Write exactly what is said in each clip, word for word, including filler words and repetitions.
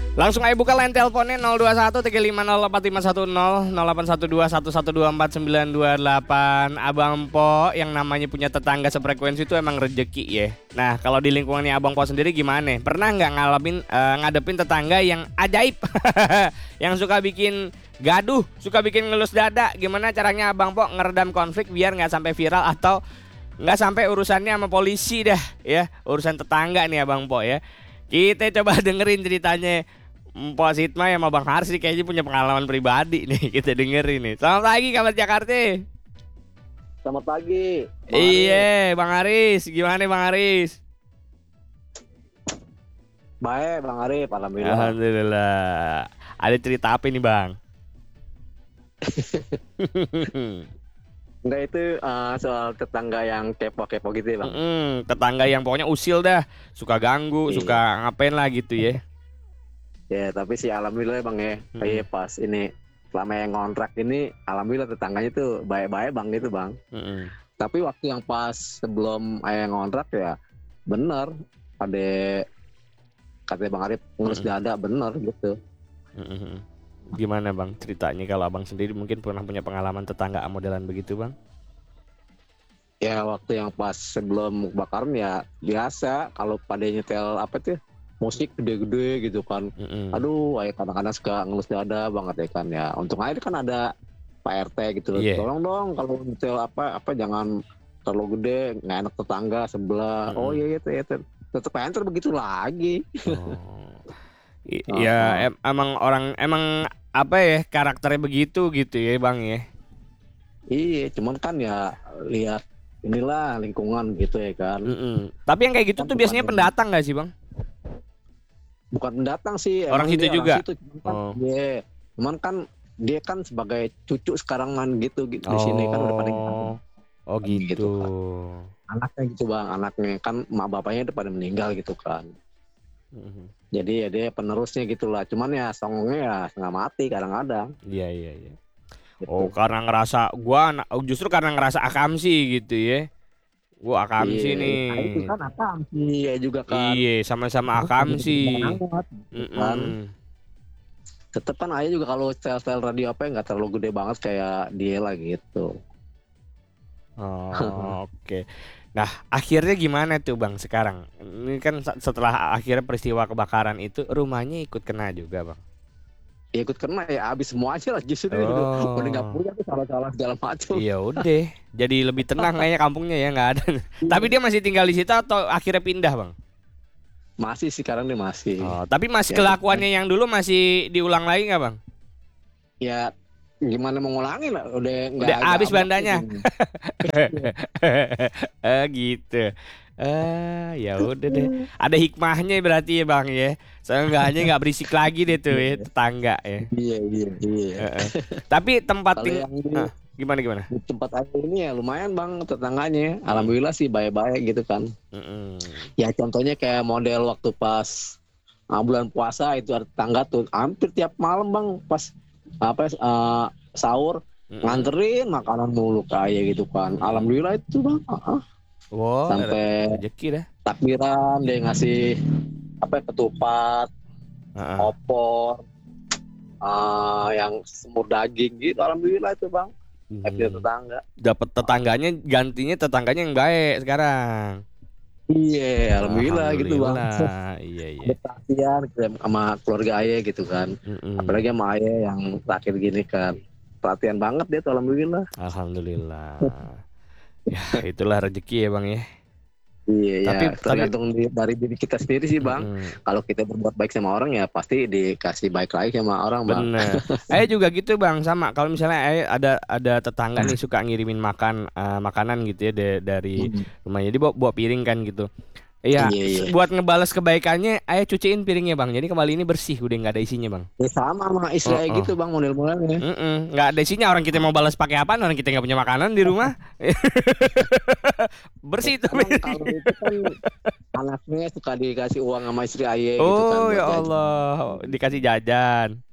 Langsung aja buka line teleponnya nol dua satu tiga lima nol empat lima satu nol nol delapan satu dua satu satu dua empat sembilan dua delapan. Abang Po yang namanya punya tetangga sefrekuensi itu emang rejeki ya. Nah kalau di lingkungannya Abang Po sendiri gimana? Pernah nggak ngalamin uh, ngadepin tetangga yang ajaib, yang suka bikin gaduh, suka bikin ngelus dada? Gimana caranya Abang Po ngeredam konflik biar nggak sampai viral atau nggak sampai urusannya sama polisi dah ya, urusan tetangga nih Abang Po ya. Kita coba dengerin ceritanya Mpok Sitma sama Bang Haris kayaknya punya pengalaman pribadi nih. Kita dengerin nih. Selamat pagi kabar Jakarta. Selamat pagi Bang Iya Haris. Bang Haris. Gimana Bang Haris? Baik Bang Arif, alhamdulillah. Alhamdulillah. Ada cerita apa nih Bang? Enggak, itu uh, soal tetangga yang kepo-kepo gitu ya Bang. Mm-mm, tetangga yang pokoknya usil dah, suka ganggu, Iya. suka ngapain lah gitu ya. Ya tapi sih alhamdulillah Bang ya. Mm-mm. Kayak pas ini selama yang ngontrak ini alhamdulillah tetangganya tuh baik-baik Bang gitu Bang. Mm-mm. Tapi waktu yang pas sebelum ayah ngontrak ya bener ada katanya Bang Arif ngurus Mm-mm. dada bener gitu. Mm-mm. Gimana Bang ceritanya kalau Abang sendiri mungkin pernah punya pengalaman tetangga modelan begitu Bang? Ya waktu yang pas sebelum kebakaran ya biasa kalau pada nyetel apa tuh musik gede-gede gitu kan. Mm-mm. Aduh, ayah kadang-kadang suka ngelus dada banget ya kan ya. Untung aja kan ada Pak R T gitu. Iya. Tolong dong kalau nyetel apa apa jangan terlalu gede, nggak enak tetangga sebelah. Mm-mm. Oh iya iya iya. Tetap enter begitu lagi. Oh. I- Oh, ya oh. em- emang orang emang apa ya karakternya begitu gitu ya Bang ya. Iya, cuman kan ya lihat inilah lingkungan gitu ya kan. Mm-mm. Tapi yang kayak gitu Kan tuh biasanya bukan pendatang nggak sih Bang? bukan pendatang sih, Orang emang situ dia juga? orang situ. Cuman kan, Oh. iya. Cuman kan dia kan sebagai cucu sekarangan gitu, gitu di sini kan udah pada Oh, oh gitu. gitu kan. Anaknya gitu Bang, anaknya kan emak bapaknya udah pada meninggal gitu kan. Mhm. Jadi ya dia penerusnya gitulah. Cuman ya songongnya ya setengah mati kadang-kadang. Iya iya iya. Gitu. Oh karena ngerasa gua anak- oh, justru karena ngerasa akamsi gitu ya. Gua akamsi Iya, nih. nah, itu kan apa iya juga kan. Iya sama-sama Terus akamsi. ada banget, gitu kan. Mm-mm. Tetep kan ayah juga kalau style-style radio apa nggak terlalu gede banget kayak dia lah gitu. Oh, oke. Nah, akhirnya gimana tuh Bang sekarang? Ini kan sa- setelah akhirnya peristiwa kebakaran itu rumahnya ikut kena juga Bang. Ya ikut kena ya habis semua aja lah justru Oh. udah nggak punya tuh salah-salah segala macam. Iya udah, jadi lebih tenang kayaknya kampungnya ya nggak ada. Tapi dia masih tinggal di situ atau akhirnya pindah Bang? Masih sih sekarang dia masih. Oh, tapi masih Ya, kelakuannya yang dulu masih diulang lagi nggak Bang? Ya gimana mau ngulangin lah udah nggak Udah nggak habis abad bandanya. gitu. Eh gitu. Eh ya udah deh. Ada hikmahnya berarti ya Bang ya. Seenggaknya nggak berisik lagi deh tuh ya tetangga ya. Iya iya iya. Heeh. Tapi tempat Kalau ting yang di, Ah, gimana gimana? di tempat aku ini ya lumayan Bang tetangganya. Alhamdulillah sih baik-baik gitu kan. Mm-mm. Ya contohnya kayak model waktu pas ah, bulan puasa itu ada tetangga tuh hampir tiap malam Bang pas apa eh, sahur Mm-mm. nganterin makanan mulu kayak gitu kan. Alhamdulillah itu Bang. Ah, ah. Wow, Sampai rezeki dah. takbiran dia ngasih apa ya, ketupat, Heeh. opor, ah, yang semur daging gitu. Alhamdulillah itu Bang. Happy Hmm. tetangga. Dapat tetangganya gantinya tetangganya yang baik sekarang. Iya, alhamdulillah gitu Bang. Alhamdulillah. Iya iya. Ada perhatian sama keluarga ayah gitu kan. Mm-mm. Apalagi sama ayah yang terakhir gini kan. Perhatian banget dia tuh alhamdulillah. Alhamdulillah. Ya, itulah rezeki ya Bang ya. Iya, Tapi- ya tergantung di- dari diri kita sendiri sih Bang. Mm-mm. Kalau kita berbuat baik sama orang ya pasti dikasih baik lagi sama orang Bang. Bener. Ayah juga gitu Bang sama. Kalau misalnya ayah ada ada tetangga nih suka ngirimin makan eh, makanan gitu ya da- dari rumahnya. Jadi bawa, bawa piring kan gitu. Iya, Iya, iya. buat ngebales kebaikannya, ayah cuciin piringnya Bang. Jadi kembali ini bersih, udah nggak ada isinya Bang. Ya sama sama istri Oh, ayah oh. gitu Bang model-modelnya. Mm-mm, nggak ada isinya. Orang kita mau balas pakai apa? Orang kita nggak punya makanan di rumah. Bersih tuh. Emang kalau itu kan anaknya suka dikasih uang sama istri ayah gitu kan. Oh buat ya jajan. Allah, dikasih jajan.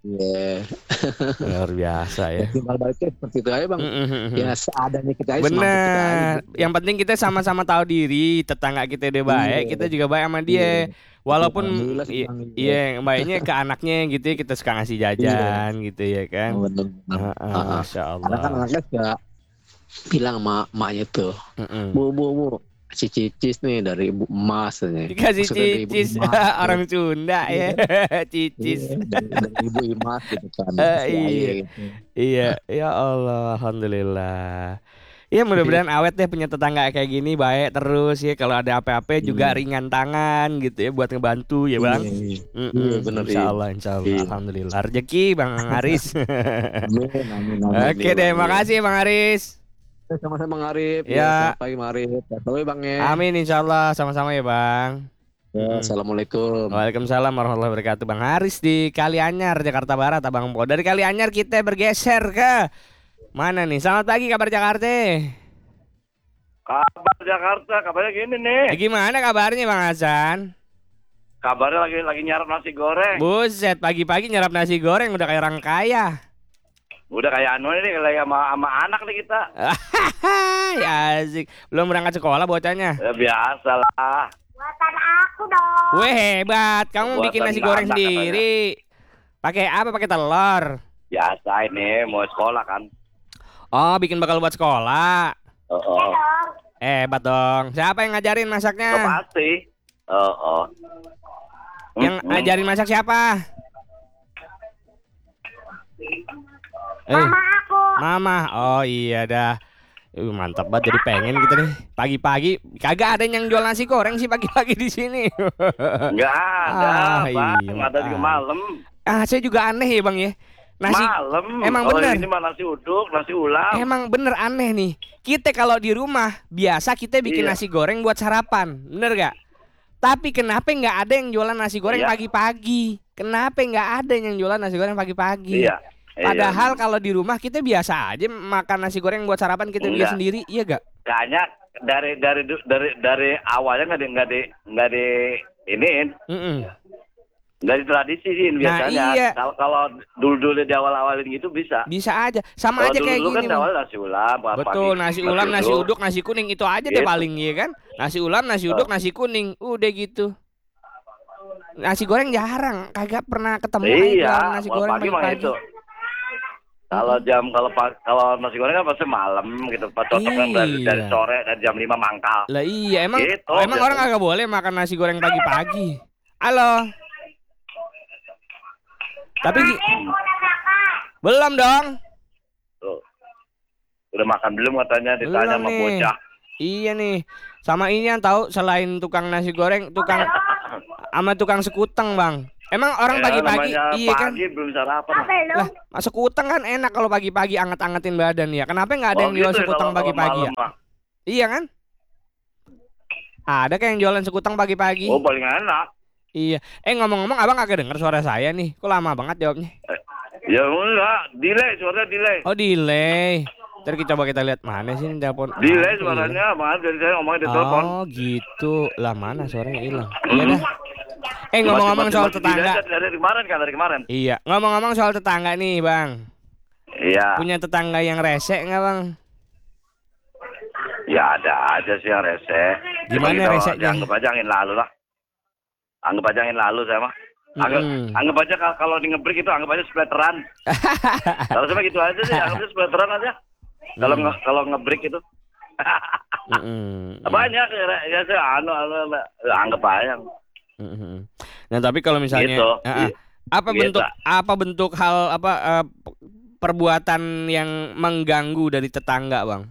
Iya. Luar biasa ya. Timbal baliknya seperti itu aja bang. Mm-mm. Ya seadanya kita aja, semampu kita aja. Bener. Gitu. Yang penting kita sama-sama tahu diri. Tetangga kita udah baik, Iya, kita juga baik sama iya. dia. Walaupun Alhamdulillah sih i- bang. Iya, iya baiknya ke anaknya gitu ya, kita suka ngasih iya. jajan gitu ya kan. Bener, bener. Heeh, Heeh. Masya Karena kan Allah. anaknya suka bilang sama emaknya tuh, Mm-mm. bu bu bu, si cicis nih dari ibu emas nih. Dikasih Maksudnya dari ibu cicis. emas. Orang Sunda Iya ya. kan? Cicis. Iya, dari, dari ibu emas gitu kan. Eh, Si iya. Aye gitu. Iya, ya Allah, alhamdulillah. Ya mudah-mudahan awet deh punya tetangga kayak gini, baik terus ya. Kalau ada apa-apa juga Iya, ringan tangan gitu ya buat ngebantu ya iya, bang. iya. Iya, Mm-mm, bener insya iya. Allah, insya Allah, Iya. alhamdulillah. Rezeki bang Aris. Amin, amin, amin. Oke Iya, deh, bang. Iya. makasih bang Aris. Sama-sama Bang Arif. Ya, Ya, selamat pagi Bang Arif. Bye bang ya. amin insya Allah, sama-sama ya bang. Ya, Mm-mm. Assalamualaikum. Waalaikumsalam warahmatullahi wabarakatuh. Bang Haris di Kalianyar, Jakarta Barat, Abang Po. Dari Kalianyar kita bergeser ke mana nih? Selamat pagi kabar Jakarta. Kabar Jakarta, kabarnya gini nih. Eh, gimana kabarnya Bang Hasan? Kabarnya lagi lagi nyarap nasi goreng. Buset, pagi-pagi nyerap nasi goreng udah kayak orang kaya. Udah kayak anu nih, kayak sama, sama anak nih kita. Ya asik. Belum berangkat sekolah bocahnya. Ya, biasa lah. Buatan aku dong. Weh hebat, kamu Buatan bikin nasi goreng anak sendiri. Pakai apa? Pakai telur. Biasa ini, mau sekolah kan. Oh, bikin bakal buat sekolah. Oh, oh. Hebat dong. Siapa yang ngajarin Oh, masaknya? pasti. Oh, oh. Yang Hmm, ngajarin masak siapa? Eh, Mama aku. Mama. Oh iya dah. Uh, mantap banget jadi pengen gitu nih. Pagi-pagi kagak ada yang jual nasi goreng sih pagi-pagi di sini. Enggak ada, Ah, Bang. iya, Ada juga makanya. malam. Ah, saya juga aneh ya, Bang ya. Nasi Malam. emang oh, bener. ini mah nasi uduk, nasi ulam. emang bener aneh nih. Kita kalau di rumah biasa kita bikin Iya. nasi goreng buat sarapan. Bener gak? Tapi kenapa nggak ada yang jualan nasi goreng Iya. pagi-pagi? Kenapa nggak ada yang jualan nasi goreng pagi-pagi? Iya. Padahal Iya. kalau di rumah kita biasa aja makan nasi goreng buat sarapan kita bikin Enggak. sendiri, iya gak? Kayaknya dari dari dari dari awalnya nggak di nggak di nggak di iniin. Mm-mm. Dari tradisi sih biasanya. iya. Kalau kalau dulu-dulu di awal-awalin gitu bisa. Bisa aja, sama Kalau aja kayak dulu gini. kan Bang. awal nasi ulam, pagi- Betul, nasi ulam, nasi uduk. uduk, nasi kuning itu aja deh Gitu. paling ya kan? Nasi ulam, nasi uduk, nasi kuning, udah gitu. Nasi goreng jarang, kagak pernah ketemu aja Iya, jualan nasi kalau goreng pagi mah pagi-pagi. itu. Kalau jam kalau pa- kalau nasi goreng kan pasti malam gitu. Pas cocok kan dari, Iya. dari sore dari jam lima mangkal. Lah iya, emang Gitu, emang gitu. orang kagak boleh makan nasi goreng pagi-pagi. Halo. Tapi gi- belum dong. Tuh. Udah makan belum katanya ditanya Belum sama nih. bocah. Iya nih. Sama ini yang tahu selain tukang nasi goreng, tukang sama tukang sekuteng, Bang. Emang orang Ya, pagi-pagi namanya iya kan? pagi belum sarapan. Apa lu? Lah, masuk sekuteng kan enak kalau pagi-pagi anget-angetin badan ya. Kenapa nggak ada Oh, yang jual gitu ya, sekuteng kalau- kalau pagi-pagi ya? malam mah. Iya kan? Ada kayak yang jualan sekuteng pagi-pagi. Oh, paling enak. Iya. Eh ngomong-ngomong abang agak denger suara saya nih. Kok lama banget jawabnya? Ya enggak, delay suaranya delay. Oh delay. Ntar kita coba kita lihat mana sih ini telepon. Delay Ah, suaranya, maaf dari saya ngomongnya di telepon. Oh gitu. Lah mana suaranya hilang. Iya dah. Eh ngomong-ngomong Masih- soal masih tetangga. delay dari dari kemarin kan dari kemarin. Iya. Ngomong-ngomong soal tetangga nih bang. Iya. Punya tetangga yang rese nggak bang? Ya ada aja sih yang rese. Gimana Cuma kita resenya? Anggap aja angin lalu lah. Anggap aja angin lalu saya mah. Anggap, Mm-mm. anggap aja kalau, kalau di ngebreak itu anggap aja splatteran. Kalau sama gitu aja sih, anggap aja splatteran aja. Kalau Mm. nge, kalau ngebreak itu Mm-mm. banyak ya, ya sih anu, anu, anu ya, anggap aja. Mm-mm. Nah tapi kalau misalnya Gitu. ah, ah, apa Gitu. bentuk apa bentuk hal apa eh, p- perbuatan yang mengganggu dari tetangga bang?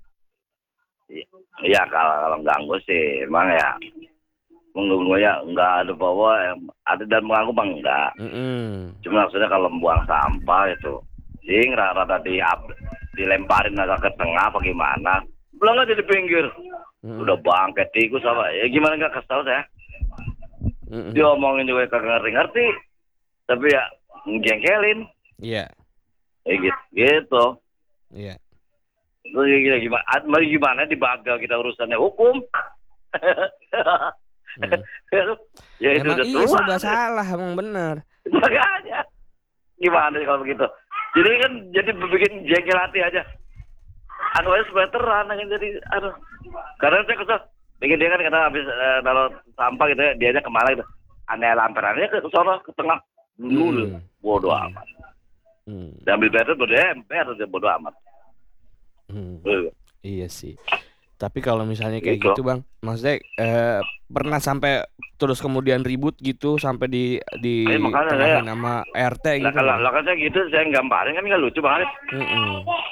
Iya kalau kalau ganggu sih emang ya mengganggu ya enggak ada bawa ada dan mengganggu bang enggak. Mm-mm. Cuma maksudnya kalau membuang sampah itu sing rata-rata di dilemparin agak ke tengah apa gimana belum aja di pinggir. Mm-mm. Udah bangke tikus apa ya gimana nggak kesel saya Mm-mm. diomongin juga kagak ngerti-ngerti tapi ya ngejengkelin Iya, ya gitu gitu iya. terus ya gimana gimana gimana dibagal kita urusannya hukum. Mm. Ya itu Emang udah iya tua sudah salah, emang bener. makanya Gimana sih kalau begitu? Jadi kan jadi bikin jengkel hati aja. Anu aja supaya terang kan jadi aduh. Karena saya kesel. Bikin dia kan karena habis uh, naruh sampah gitu ya, dianya kemana gitu. Aneh lamperannya ke sono ke tengah. Dulu Hmm. bodoh Hmm. amat. Hmm. Diambil bayar bodoh emper dia bodoh amat. Hmm. Uh. Iya sih. Tapi kalau misalnya kayak Gitu. gitu bang, maksudnya eh, pernah sampai terus kemudian ribut gitu sampai di di Eh, makanya tengahin saya- sama R T Lah gitu. kalau Bang? lah kan saya gitu saya gambarin kan nggak lucu banget. Mm-mm.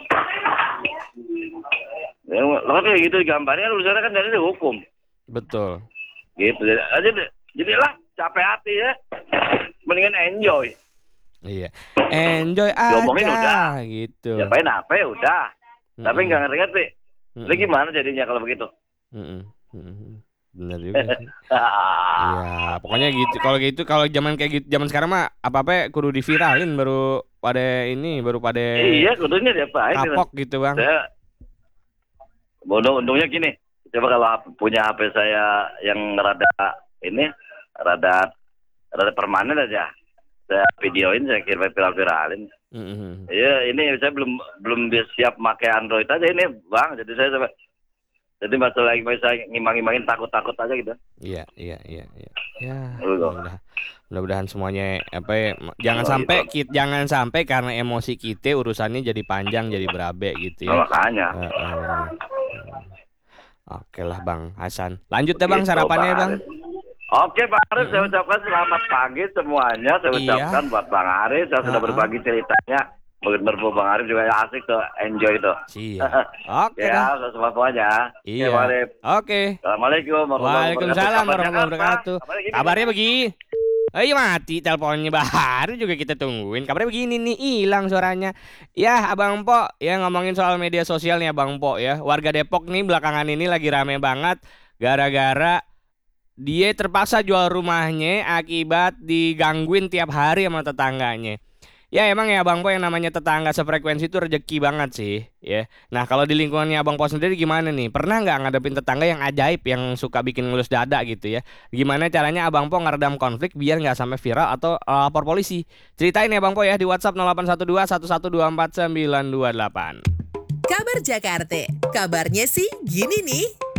Ya, lah kan kayak gitu gambarnya kan urusannya kan dari hukum. Betul. Gitu. Jadi jadi jadilah capek hati ya. Mendingan enjoy. Iya. Enjoy Diomongin aja udah. gitu. Ya paling apa ya udah. Tapi Mm-mm. nggak ngerti-ngerti. Mm-mm. Lagi gimana jadinya kalau begitu? Mm-mm. Mm-mm. Bener juga sih. Iya, pokoknya gitu. Kalau gitu, kalau zaman kayak gitu, zaman sekarang mah apa-apa kudu diviralin baru pada ini, baru pada Iya, kudunya diapain gitu. kapok gitu bang. Saya bodoh untungnya gini. Coba kalau hap- punya H P saya yang rada ini rada rada permanen aja. Saya videoin, saya kirim viral-viralin. Mm-mm. Iya, ini saya belum belum bisa siap pakai Android aja ini, Bang. Jadi saya coba jadi masalah lagi saya ngimang-ngimangin takut-takut aja gitu. Iya, iya, iya, iya. Ya, Betul. mudah-mudahan, mudah-mudahan semuanya apa ya, ma- jangan Oh, sampai gitu. kit, jangan sampai karena emosi kita urusannya jadi panjang, jadi berabe gitu Nah, ya. makanya. Eh, eh, bener. Hmm. Oke lah Bang Hasan. Lanjut deh Bang Begitu, sarapannya Pak Bang. Arif. Oke Pak Arif, saya ucapkan selamat pagi semuanya. Saya Iya. ucapkan buat Bang Arif, saya sudah Uh-uh. berbagi ceritanya. Bener-bener Bang Arif juga asik tuh, enjoy tuh. Siap. Oke dah. Ya, semua semuanya. Iya. Oke, Bang Arif. Oke. Assalamualaikum warahmatullahi Waalaikumsalam wabarakatuh. warahmatullahi wabarakatuh. Kabarnya gini, Kabarnya begini. Ayo mati teleponnya baru juga kita tungguin. Kabarnya begini nih, hilang suaranya. Ya, Abang Po, ya ngomongin soal media sosial nih Abang Po ya. Warga Depok nih belakangan ini lagi rame banget gara-gara dia terpaksa jual rumahnya akibat digangguin tiap hari sama tetangganya. Ya emang ya Abang Po yang namanya tetangga sefrekuensi itu rezeki banget sih ya. Nah kalau di lingkungannya Abang Po sendiri gimana nih? Pernah nggak ngadepin tetangga yang ajaib yang suka bikin ngelus dada gitu ya? Gimana caranya Abang Po ngeredam konflik biar nggak sampai viral atau uh, lapor polisi? Ceritain ya Abang Po ya di WhatsApp nol delapan satu dua satu satu dua empat sembilan dua delapan. Kabar Jakarta, kabarnya sih gini nih.